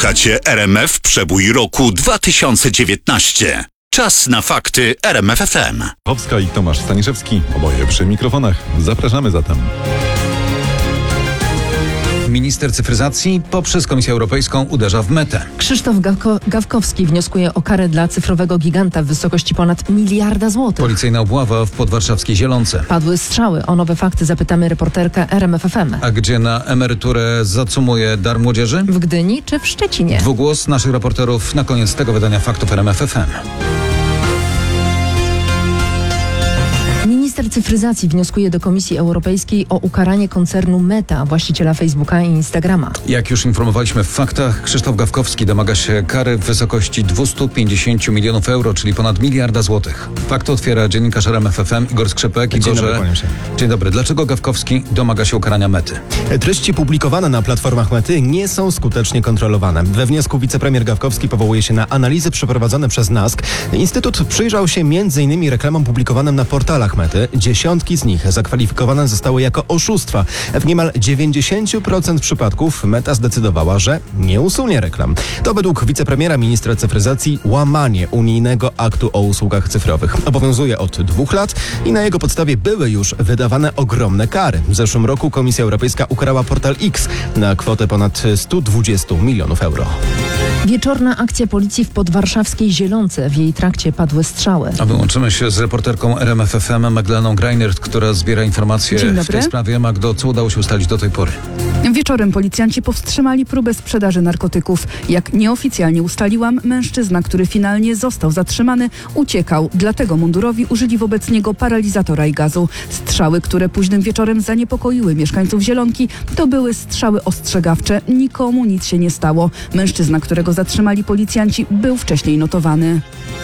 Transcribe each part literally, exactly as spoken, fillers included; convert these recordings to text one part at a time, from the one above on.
Słuchacie R M F Przebój roku dwa tysiące dziewiętnaście. Czas na fakty R M F F M. Chowska i Tomasz Staniszewski, oboje przy mikrofonach. Zapraszamy zatem. Minister cyfryzacji poprzez Komisję Europejską uderza w Metę. Krzysztof Gawko- Gawkowski wnioskuje o karę dla cyfrowego giganta w wysokości ponad miliarda złotych. Policyjna obława w podwarszawskiej Zielonce. Padły strzały. O nowe fakty zapytamy reporterkę R M F F M. A gdzie na emeryturę zacumuje dar młodzieży? W Gdyni czy w Szczecinie? Dwugłos naszych reporterów na koniec tego wydania faktów R M F F M. Minister cyfryzacji wnioskuje do Komisji Europejskiej o ukaranie koncernu Meta, właściciela Facebooka i Instagrama. Jak już informowaliśmy w faktach, Krzysztof Gawkowski domaga się kary w wysokości dwieście pięćdziesiąt milionów euro, czyli ponad miliarda złotych. Fakt otwiera dziennikarz R M F F M Igor Skrzypek. Dzień Igorze, dobry, kłaniam się. Dzień dobry. Dlaczego Gawkowski domaga się ukarania Mety? Treści publikowane na platformach Mety nie są skutecznie kontrolowane. We wniosku wicepremier Gawkowski powołuje się na analizy przeprowadzone przez NASK. Instytut przyjrzał się między innymi reklamom publikowanym na portalach Mety. Dziesiątki z nich zakwalifikowane zostały jako oszustwa. W niemal dziewięćdziesięciu procentach przypadków Meta zdecydowała, że nie usunie reklam. To według wicepremiera ministra cyfryzacji łamanie unijnego aktu o usługach cyfrowych. Obowiązuje od dwóch lat i na jego podstawie były już wydawane ogromne kary. W zeszłym roku Komisja Europejska ukarała portal X na kwotę ponad sto dwadzieścia milionów euro. Wieczorna akcja policji w podwarszawskiej Zielonce. W jej trakcie padły strzały. A my łączymy się z reporterką R M F F M Magdaleną Greinert, która zbiera informacje Dzień w dobry. tej sprawie. Magdo, co udało się ustalić do tej pory? Wieczorem policjanci powstrzymali próbę sprzedaży narkotyków. Jak nieoficjalnie ustaliłam, mężczyzna, który finalnie został zatrzymany, uciekał. Dlatego mundurowi użyli wobec niego paralizatora i gazu. Strzały, które późnym wieczorem zaniepokoiły mieszkańców Zielonki, to były strzały ostrzegawcze. Nikomu nic się nie stało. Mężczyzna, którego zatrzymali policjanci, był wcześniej notowany.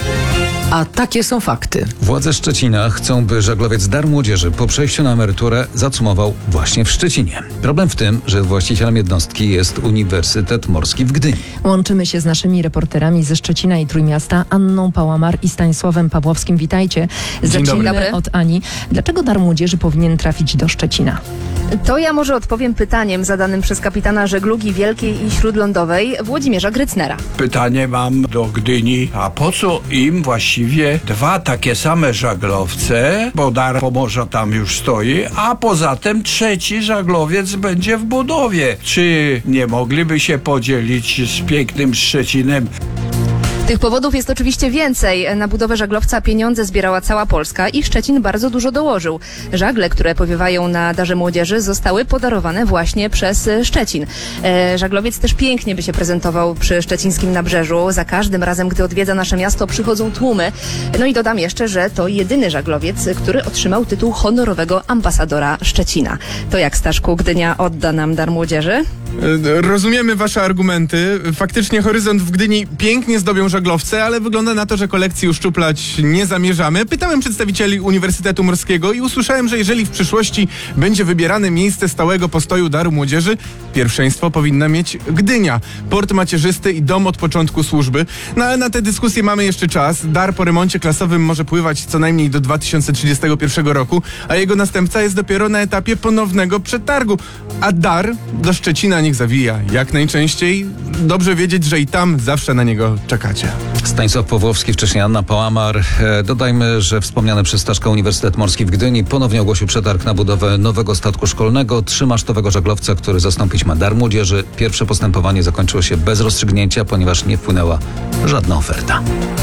A takie są fakty. Władze Szczecina chcą, by żaglowiec Dar Młodzieży po przejściu na emeryturę zacumował właśnie w Szczecinie. Problem w tym, że właścicielem jednostki jest Uniwersytet Morski w Gdyni. Łączymy się z naszymi reporterami ze Szczecina i Trójmiasta, Anną Pałamar i Stanisławem Pawłowskim. Witajcie. Zacznijmy dobry. od Ani. Dlaczego Dar Młodzieży powinien trafić do Szczecina? To ja może odpowiem pytaniem zadanym przez kapitana żeglugi wielkiej i śródlądowej Włodzimierza Grycnera. Pytanie mam do Gdyni, a po co im właściwie dwa takie same żaglowce, bo Dar Pomorza tam już stoi, a poza tym trzeci żaglowiec będzie w budowie. Czy nie mogliby się podzielić z pięknym Szczecinem? Tych powodów jest oczywiście więcej. Na budowę żaglowca pieniądze zbierała cała Polska i Szczecin bardzo dużo dołożył. Żagle, które powiewają na Darze Młodzieży, zostały podarowane właśnie przez Szczecin. E, żaglowiec też pięknie by się prezentował przy szczecińskim nabrzeżu. Za każdym razem, gdy odwiedza nasze miasto, przychodzą tłumy. No i dodam jeszcze, że to jedyny żaglowiec, który otrzymał tytuł honorowego ambasadora Szczecina. To jak, Staszku, Gdynia odda nam Dar Młodzieży? Rozumiemy wasze argumenty. Faktycznie horyzont w Gdyni pięknie zdobią żaglowce, ale wygląda na to, że kolekcji uszczuplać nie zamierzamy. Pytałem przedstawicieli Uniwersytetu Morskiego i usłyszałem, że jeżeli w przyszłości będzie wybierane miejsce stałego postoju Daru Młodzieży, pierwszeństwo powinna mieć Gdynia. Port macierzysty i dom od początku służby. No ale na tę dyskusję mamy jeszcze czas. Dar po remoncie klasowym może pływać co najmniej do dwa tysiące trzydziestego pierwszego roku, a jego następca jest dopiero na etapie ponownego przetargu. A Dar do Szczecina niech zawija jak najczęściej. Dobrze wiedzieć, że i tam zawsze na niego czekacie. Stanisław Pawłowski, wcześniej Anna Pałamar. E, dodajmy, że wspomniany przez Staszka Uniwersytet Morski w Gdyni ponownie ogłosił przetarg na budowę nowego statku szkolnego, trzymasztowego żaglowca, który zastąpić ma Dar Młodzieży. Pierwsze postępowanie zakończyło się bez rozstrzygnięcia, ponieważ nie wpłynęła żadna oferta.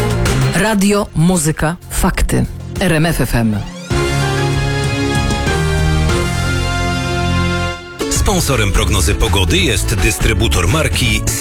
Radio, muzyka, fakty. R M F F M. Sponsorem prognozy pogody jest dystrybutor marki